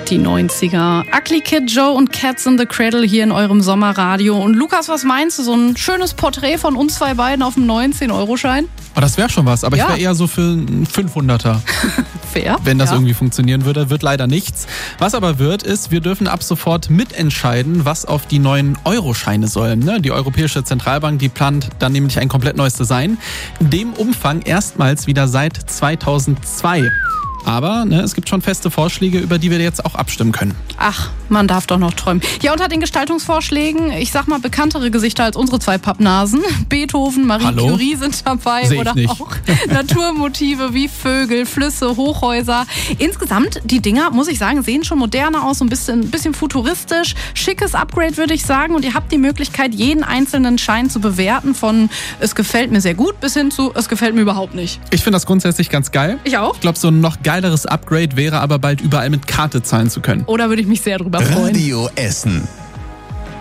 Die 90er. Ugly Kid Joe und Cats in the Cradle hier in eurem Sommerradio. Und Lukas, was meinst du? So ein schönes Porträt von uns zwei beiden auf einem 19-Euro-Schein? Oh, das wäre schon was, aber ich wäre eher so für einen 500er. Fair. Wenn das irgendwie funktionieren würde, wird leider nichts. Was aber wird, ist, wir dürfen ab sofort mitentscheiden, was auf die neuen Euro-Scheine sollen. Ne? Die Europäische Zentralbank, die plant dann nämlich ein komplett neues Design. In dem Umfang erstmals wieder seit 2002. Aber es gibt schon feste Vorschläge, über die wir jetzt auch abstimmen können. Ach, man darf doch noch träumen. Ja, unter den Gestaltungsvorschlägen, ich sag mal bekanntere Gesichter als unsere zwei Pappnasen. Beethoven, Marie Curie sind dabei. Seh ich oder nicht. Auch Naturmotive wie Vögel, Flüsse, Hochhäuser. Insgesamt, die Dinger, muss ich sagen, sehen schon moderner aus, so ein bisschen futuristisch. Schickes Upgrade, würde ich sagen. Und ihr habt die Möglichkeit, jeden einzelnen Schein zu bewerten, von es gefällt mir sehr gut bis hin zu es gefällt mir überhaupt nicht. Ich finde das grundsätzlich ganz geil. Ich auch. Ich glaube, so ein noch geileres Upgrade wäre aber bald überall mit Karte zahlen zu können. Oder würde ich mich sehr drüber freuen. Radio Essen.